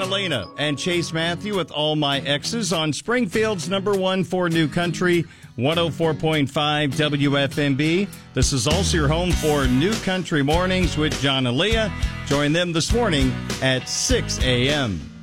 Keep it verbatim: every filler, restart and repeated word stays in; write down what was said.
Elena and Chase Matthew with All My Exes on Springfield's number one for New Country, one oh four point five W F M B. This is also your home for New Country Mornings with John and Leah. Join them this morning at six a.m.